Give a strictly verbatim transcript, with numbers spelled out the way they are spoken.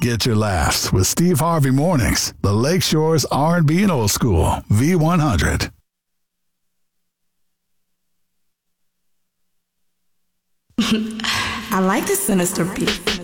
Get your laughs with Steve Harvey Mornings, the Lakeshore's R and B and Old School, V one hundred. I like the sinister beat.